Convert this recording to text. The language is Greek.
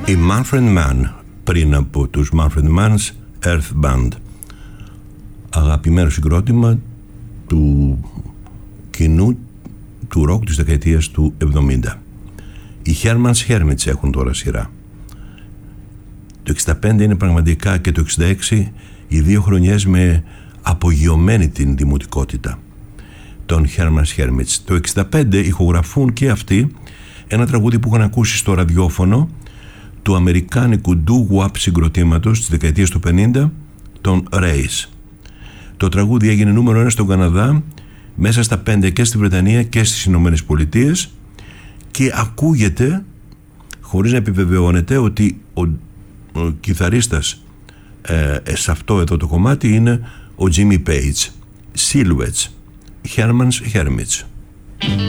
Η Manfred Mann, πριν από τους Manfred Mann's Earth Band, αγαπημένο συγκρότημα του κοινού του ροκ της δεκαετίας του 70. Οι Herman's Hermits έχουν τώρα σειρά. Το 65 είναι πραγματικά, και το 66 οι δύο χρονιές με απογειωμένη την δημοτικότητα των Herman's Hermits. Το 65 ηχογραφούν και αυτοί ένα τραγούδι που είχαν ακούσει στο ραδιόφωνο του αμερικάνικου doo-wop συγκροτήματος της δεκαετίας του 50, των Rays. Το τραγούδι έγινε νούμερο 1 στον Καναδά, μέσα στα 5 και στη Βρετανία και στις Ηνωμένες Πολιτείες, και ακούγεται, χωρίς να επιβεβαιώνεται, ότι ο κιθαρίστας σε αυτό εδώ το κομμάτι είναι ο Jimmy Page. Silhouettes, Herman's Hermits.